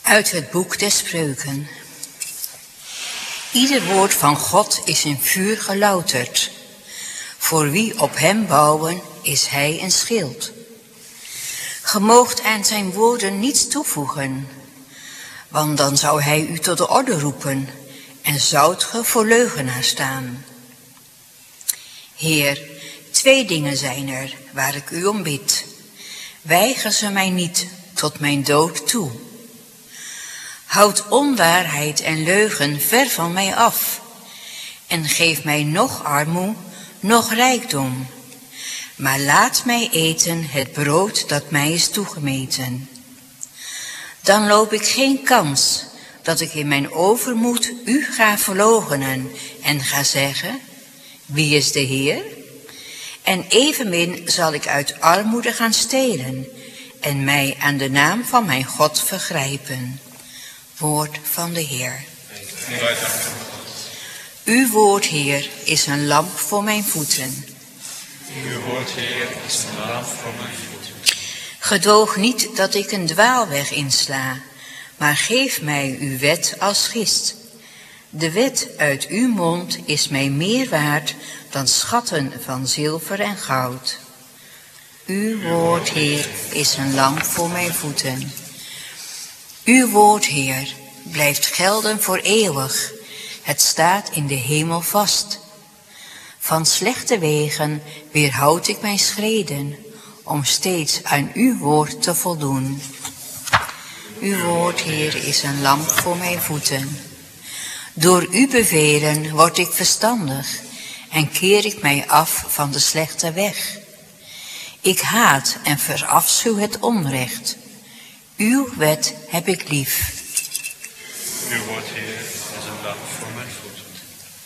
Uit het boek der Spreuken. Ieder woord van God is in vuur gelouterd. Voor wie op hem bouwen, is hij een schild. Ge moogt aan zijn woorden niets toevoegen, want dan zou hij u tot de orde roepen en zoudt ge voor leugenaar staan. Heer, 2 dingen zijn er waar ik u om bid. Weiger ze mij niet tot mijn dood toe. Houd onwaarheid en leugen ver van mij af en geef mij noch armoe, noch rijkdom. Maar laat mij eten het brood dat mij is toegemeten. Dan loop ik geen kans dat ik in mijn overmoed u ga verloochenen en ga zeggen, wie is de Heer? En evenmin zal ik uit armoede gaan stelen en mij aan de naam van mijn God vergrijpen. Woord van de Heer. Uw woord, Heer, is een lamp voor mijn voeten. Uw woord, Heer, is een lamp voor mijn voeten. Gedoog niet dat ik een dwaalweg insla, maar geef mij uw wet als gist. De wet uit uw mond is mij meer waard dan schatten van zilver en goud. Uw woord, Heer, is een lamp voor mijn voeten. Uw woord, Heer, blijft gelden voor eeuwig. Het staat in de hemel vast. Van slechte wegen weerhoud ik mijn schreden, om steeds aan uw woord te voldoen. Uw woord, Heer, is een lamp voor mijn voeten. Door uw bevelen word ik verstandig en keer ik mij af van de slechte weg. Ik haat en verafschuw het onrecht. Uw wet heb ik lief. Uw woord, Heer, is een lamp voor mijn voeten.